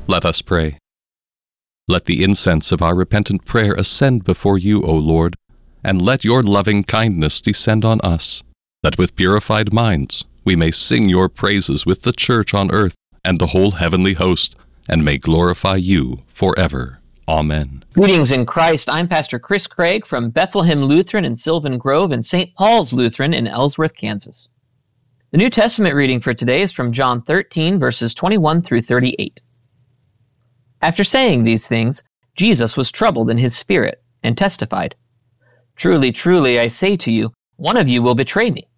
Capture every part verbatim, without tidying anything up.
Let us pray. Let the incense of our repentant prayer ascend before you, O Lord, and let your loving kindness descend on us, that with purified minds we may sing your praises with the church on earth and the whole heavenly host, and may glorify you forever. Amen. Greetings in Christ. I'm Pastor Chris Craig from Bethlehem Lutheran in Sylvan Grove and Saint Paul's Lutheran in Ellsworth, Kansas. The New Testament reading for today is from John thirteen, verses twenty-one through thirty-eight. After saying these things, Jesus was troubled in his spirit and testified, "Truly, truly, I say to you, one of you will betray me."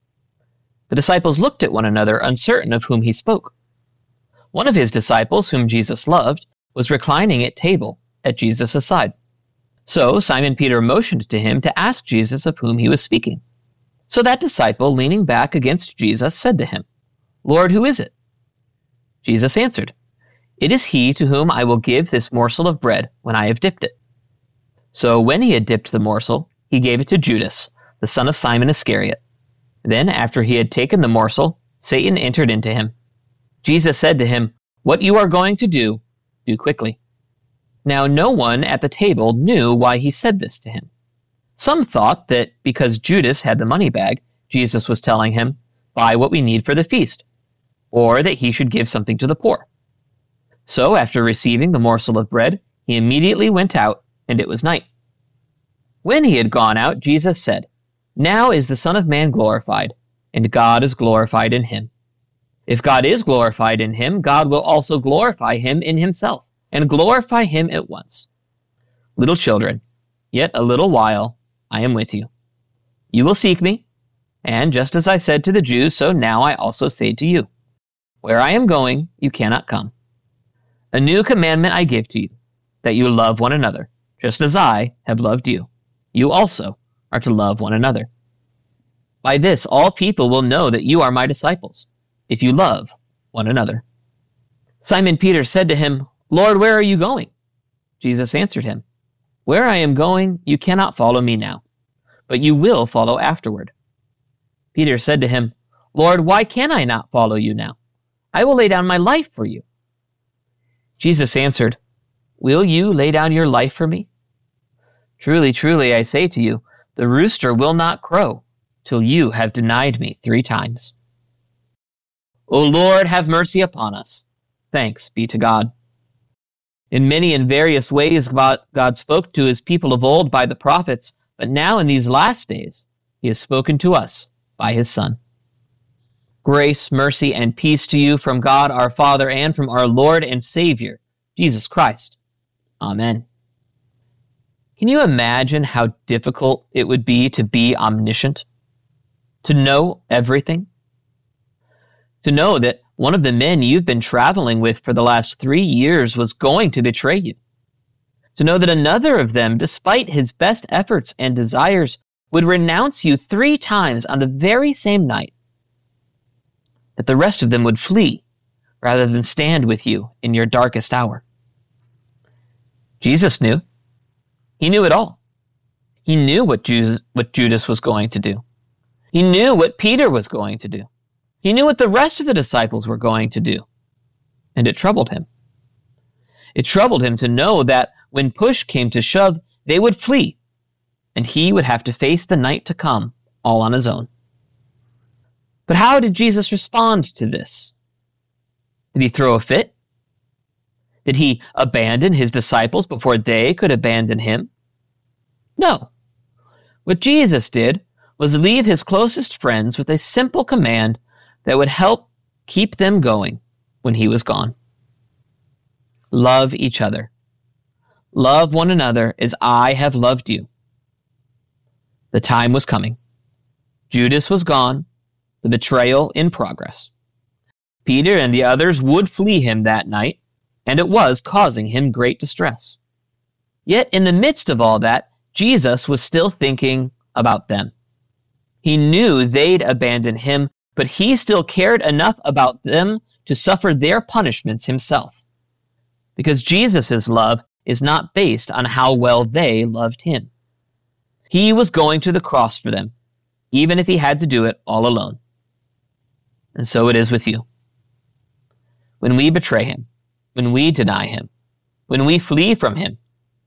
The disciples looked at one another, uncertain of whom he spoke. One of his disciples, whom Jesus loved, was reclining at table at Jesus' side. So Simon Peter motioned to him to ask Jesus of whom he was speaking. So that disciple, leaning back against Jesus, said to him, "Lord, who is it?" Jesus answered, "It is he to whom I will give this morsel of bread when I have dipped it." So when he had dipped the morsel, he gave it to Judas, the son of Simon Iscariot. Then, after he had taken the morsel, Satan entered into him. Jesus said to him, "What you are going to do, do quickly." Now no one at the table knew why he said this to him. Some thought that because Judas had the money bag, Jesus was telling him, "Buy what we need for the feast," or that he should give something to the poor. So after receiving the morsel of bread, he immediately went out, and it was night. When he had gone out, Jesus said, "Now is the Son of Man glorified, and God is glorified in him. If God is glorified in him, God will also glorify him in himself, and glorify him at once. Little children, yet a little while I am with you. You will seek me, and just as I said to the Jews, so now I also say to you, where I am going, you cannot come. A new commandment I give to you, that you love one another, just as I have loved you. You also are to love one another. By this all people will know that you are my disciples, if you love one another." Simon Peter said to him, "Lord, where are you going?" Jesus answered him, "Where I am going, you cannot follow me now, but you will follow afterward." Peter said to him, "Lord, why can I not follow you now? I will lay down my life for you." Jesus answered, "Will you lay down your life for me? Truly, truly, I say to you, the rooster will not crow till you have denied me three times." O Lord, have mercy upon us. Thanks be to God. In many and various ways God spoke to his people of old by the prophets, but now in these last days he has spoken to us by his Son. Grace, mercy, and peace to you from God our Father and from our Lord and Savior, Jesus Christ. Amen. Can you imagine how difficult it would be to be omniscient? To know everything? To know that one of the men you've been traveling with for the last three years was going to betray you. To know that another of them, despite his best efforts and desires, would renounce you three times on the very same night. That the rest of them would flee rather than stand with you in your darkest hour. Jesus knew. He knew it all. He knew what Judas, what Judas was going to do. He knew what Peter was going to do. He knew what the rest of the disciples were going to do. And it troubled him. It troubled him to know that when push came to shove, they would flee, and he would have to face the night to come all on his own. But how did Jesus respond to this? Did he throw a fit? Did he abandon his disciples before they could abandon him? No. What Jesus did was leave his closest friends with a simple command that would help keep them going when he was gone. Love each other. Love one another as I have loved you. The time was coming. Judas was gone, the betrayal in progress. Peter and the others would flee him that night, and it was causing him great distress. Yet in the midst of all that, Jesus was still thinking about them. He knew they'd abandon him, but he still cared enough about them to suffer their punishments himself. Because Jesus' love is not based on how well they loved him. He was going to the cross for them, even if he had to do it all alone. And so it is with you. When we betray him, when we deny him, when we flee from him.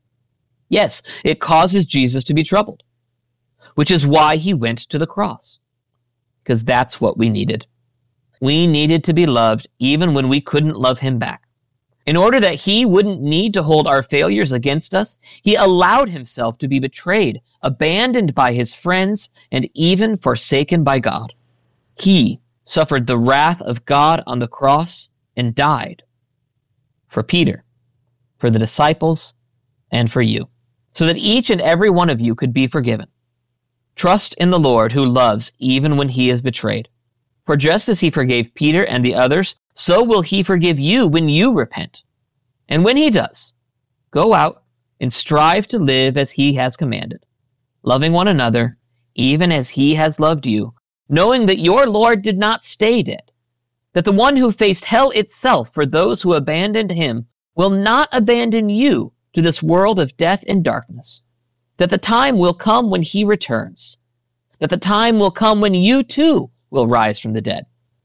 Yes, it causes Jesus to be troubled, which is why he went to the cross, because that's what we needed. We needed to be loved even when we couldn't love him back. In order that he wouldn't need to hold our failures against us, he allowed himself to be betrayed, abandoned by his friends, and even forsaken by God. He suffered the wrath of God on the cross and died for Peter, for the disciples, and for you, so that each and every one of you could be forgiven. Trust in the Lord who loves even when he is betrayed. For just as he forgave Peter and the others, so will he forgive you when you repent. And when he does, go out and strive to live as he has commanded, loving one another, even as he has loved you, knowing that your Lord did not stay dead, that the one who faced hell itself for those who abandoned him will not abandon you to this world of death and darkness, that the time will come when he returns, that the time will come when you too will rise from the dead,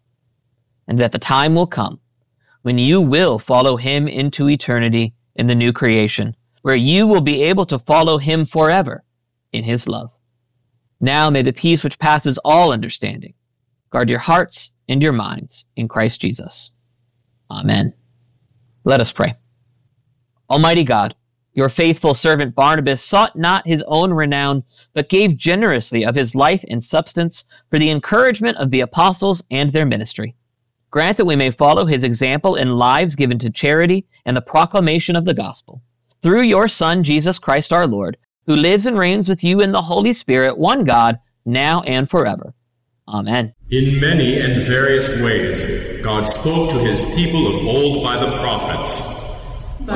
and that the time will come when you will follow him into eternity in the new creation, where you will be able to follow him forever in his love. Now may the peace which passes all understanding guard your hearts and your minds in Christ Jesus. Amen. Let us pray. Almighty God, your faithful servant Barnabas sought not his own renown, but gave generously of his life and substance for the encouragement of the apostles and their ministry. Grant that we may follow his example in lives given to charity and the proclamation of the gospel. Through your Son, Jesus Christ our Lord, who lives and reigns with you in the Holy Spirit, one God, now and forever. Amen. In many and various ways, God spoke to his people of old by the prophets.